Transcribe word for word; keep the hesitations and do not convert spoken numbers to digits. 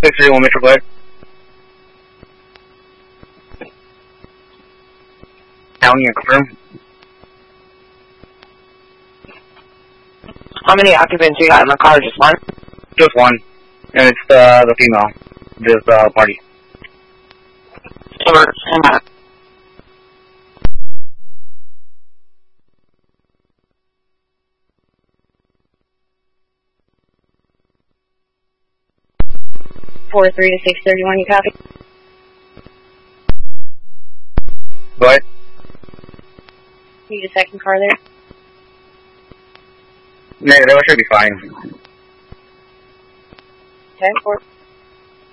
six three one Metro Black. County and confirm. How many occupants you got in the car? Just one? Just one. And it's the, the female. This uh, party. Over. Hang on. four three to six thirty-one, you copy? Go ahead. Need a second car there? Negative, I should be fine. Okay, four.